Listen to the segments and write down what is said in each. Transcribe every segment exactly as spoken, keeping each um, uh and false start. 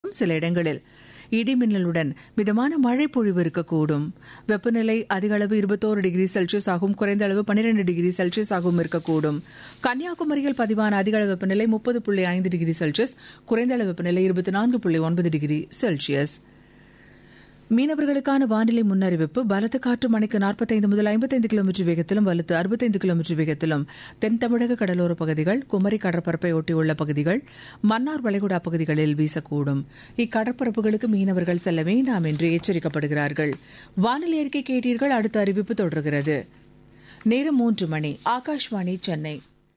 சில இடங்களில் இடிமின்னலுடன் மிதமான மழை பொழிவு இருக்கக்கூடும். வெப்பநிலை அதிக அளவு இருபத்தோரு டிகிரி செல்சியஸ் ஆகும், குறைந்த அளவு பன்னிரண்டு டிகிரி செல்சியஸ் ஆகவும் இருக்கக்கூடும். கன்னியாகுமரியில் பதிவான அதிக அளவு வெப்பநிலை முப்பது புள்ளி ஐந்து டிகிரி செல்சியஸ், குறைந்த அளவு வெப்பநிலை இருபத்தி நான்கு புள்ளி ஒன்பது டிகிரி செல்சியஸ். மீனவர்களுக்கான வானிலை முன்னறிவிப்பு. பலத்த காற்று மணிக்கு நாற்பத்தைந்து முதல் ஐம்பத்தைந்து கிலோமீட்டர் வேகத்திலும் வலுத்து அறுபத்தைந்து கிலோமீட்டர் வேகத்திலும் தென் தமிழக கடலோர பகுதிகள், குமரி கடற்பரப்பை ஒட்டியுள்ள பகுதிகள், மன்னார் வளைகுடா பகுதிகளில் வீசக்கூடும். இக்கடற்பரப்புகளுக்கு மீனவர்கள் செல்ல வேண்டாம் என்று எச்சரிக்கப்படுகிறார்கள். வானிலை அறிக்கை கேட்டீர்கள். அடுத்த அறிவிப்பு தொடர்கிறது. நேரம் மூன்று மணி. ஆகாஷ்வாணி சென்னை.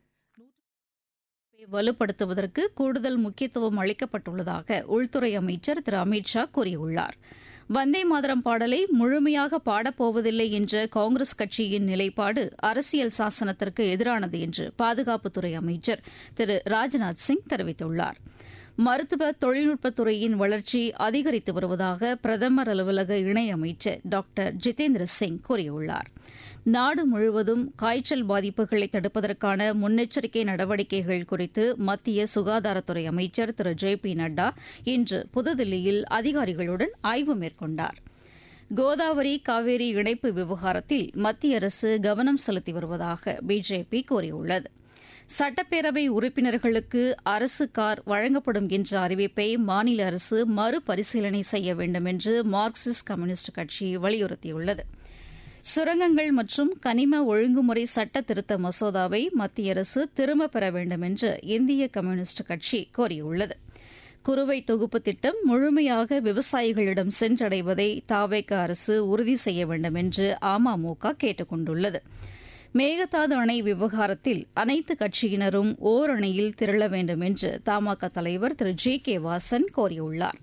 வலுப்படுத்துவதற்கு கூடுதல் முக்கியத்துவம் அளிக்கப்பட்டுள்ளதாக உள்துறை அமைச்சர் திரு அமித் ஷா கூறியுள்ளார். வந்தே மாதரம் பாடலை முழுமையாக பாடப்போவதில்லை என்ற காங்கிரஸ் கட்சியின் நிலைப்பாடு அரசியல் சாசனத்திற்கு எதிரானது என்று பாதுகாப்புத்துறை அமைச்சர் திரு ராஜ்நாத் சிங் தெரிவித்துள்ளார். மருத்துவ தொழில்நுட்பத்துறையின் வளர்ச்சி அதிகரித்து வருவதாக பிரதமர் அலுவலக இணையமைச்சர் டாக்டர் ஜிதேந்திர சிங் கூறியுள்ளார். நாடு முழுவதும் காய்ச்சல் பாதிப்புகளை தடுப்பதற்கான முன்னெச்சரிக்கை நடவடிக்கைகள் குறித்து மத்திய சுகாதாரத்துறை அமைச்சர் திரு ஜே பி நட்டா இன்று புதுதில்லியில் அதிகாரிகளுடன் ஆய்வு மேற்கொண்டார். கோதாவரி காவேரி இணைப்பு விவகாரத்தில் மத்திய அரசு கவனம் செலுத்தி வருவதாக பிஜேபி கூறியுள்ளது. சட்டப்பேரவை உறுப்பினர்களுக்கு அரசு கார் வழங்கப்படும் என்ற அறிவிப்பை மாநில அரசு மறுபரிசீலனை செய்ய வேண்டும் என்று மார்க்சிஸ்ட் கம்யூனிஸ்ட் கட்சி வலியுறுத்தியுள்ளது. சுரங்கங்கள் மற்றும் கனிம ஒழுங்குமுறை சட்ட திருத்த மசோதாவை மத்திய அரசு திரும்பப் பெற வேண்டும் என்று இந்திய கம்யூனிஸ்ட் கட்சி கோரியுள்ளது. குறுவை தொகுப்பு திட்டம் முழுமையாக விவசாயிகளிடம் சென்றடைவதை தாவேக அரசு உறுதி செய்ய வேண்டும் என்று அமமுக கேட்டுக் கொண்டுள்ளது. மேகதாது அணை விவகாரத்தில் அனைத்து கட்சியினரும் ஓரணியில் திரள வேண்டும் என்று தமாக தலைவர் திரு ஜி கே வாசன் கோரியுள்ளார்.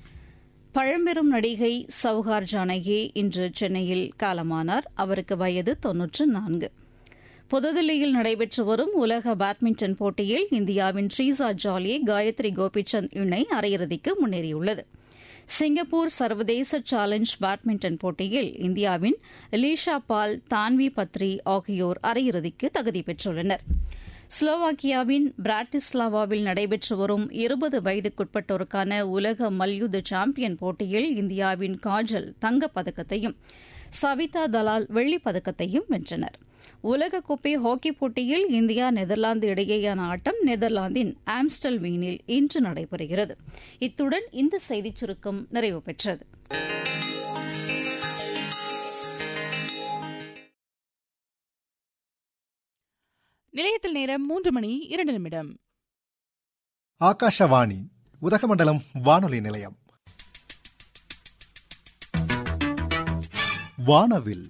பழம்பெரும் நடிகை சவுகார் ஜானகி இன்று சென்னையில் காலமானார். அவருக்கு வயது தொன்னூற்று நான்கு. புதுதில்லியில் நடைபெற்று வரும் உலக பேட்மிண்டன் போட்டியில் இந்தியாவின் ட்ரீசா ஜாலி, காயத்ரி கோபிசந்த் இணை அரையிறுதிக்கு முன்னேறியுள்ளது. சிங்கப்பூர் சர்வதேச சேலஞ்ச் பேட்மிண்டன் போட்டியில் இந்தியாவின் லீஷா பால், தான்வி பத்ரி ஆகியோர் அரையிறுதிக்கு தகுதி பெற்றுள்ளனர். ஸ்லோவாக்கியாவின் பிராட்டிஸ்லாவாவில் நடைபெற்று வரும் இருபது வயதுக்குட்பட்டோருக்கான உலக மல்யுத்த சாம்பியன் போட்டியில் இந்தியாவின் காஜல் தங்கப்பதக்கத்தையும் சவிதா தலால் வெள்ளிப் பதக்கத்தையும் வென்றனர். உலகக்கோப்பை ஹாக்கிப் போட்டியில் இந்தியா நெதர்லாந்து இடையேயான ஆட்டம் நெதர்லாந்தின் ஆம்ஸ்டல்வீனில் இன்று நடைபெறுகிறது. இத்துடன் இந்த செய்திச் சுருக்கம் நிறைவு பெற்றது. நிலையத்தில் நேரம் மூன்று மணி இரண்டு நிமிடம். ஆகாஷவாணி உதகமண்டலம் வானொலி நிலையம். வானவில்.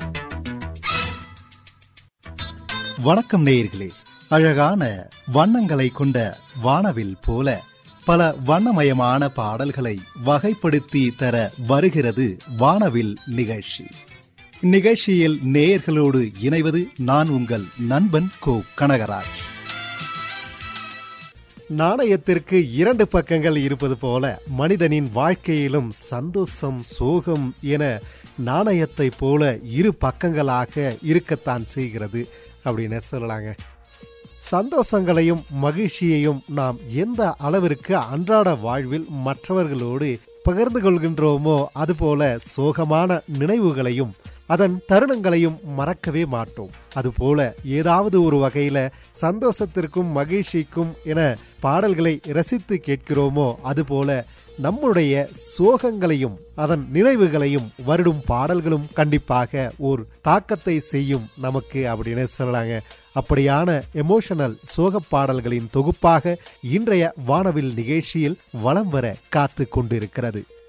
வணக்கம் நேயர்களே. அழகான வண்ணங்களை கொண்ட வானவில் போல பல வண்ணமயமான பாடல்களை வகைப்படுத்தி தர வருகிறது வானவில் நிகழ்ச்சி. இந்நிகழ்ச்சியில் நேயர்களோடு இணைவது நான் உங்கள் நண்பன் கோ கனகராஜ். நாணயத்திற்கு இரண்டு பக்கங்கள் இருப்பது போல மனிதனின் வாழ்க்கையிலும் சந்தோஷம், சோகம் என நாணயத்தை போல இரு பக்கங்களாக இருக்கத்தான் செய்கிறது அப்படின்னு சொல்லலாங்க. சந்தோஷங்களையும் மகிழ்ச்சியையும் நாம் எந்த அளவிற்கு அன்றாட வாழ்வில் மற்றவர்களோடு பகிர்ந்து கொள்கின்றோமோ அதுபோல சோகமான நினைவுகளையும் அதன் தருணங்களையும் மறக்கவே மாட்டோம். அதுபோல ஏதாவது ஒரு வகையில சந்தோஷத்திற்கும் மகிழ்ச்சிக்கும் என பாடல்களை ரசித்து கேட்கிறோமோ அதுபோல நம்முடைய சோகங்களையும் அதன் நினைவுகளையும் வருடும் பாடல்களும் கண்டிப்பாக ஒரு தாக்கத்தை செய்யும் நமக்கு அப்படின்னு சொல்லலாங்க. அப்படியான எமோஷனல் சோக பாடல்களின் தொகுப்பாக இன்றைய வானவில் நிகழ்ச்சியில் வலம் வர காத்து கொண்டிருக்கிறது.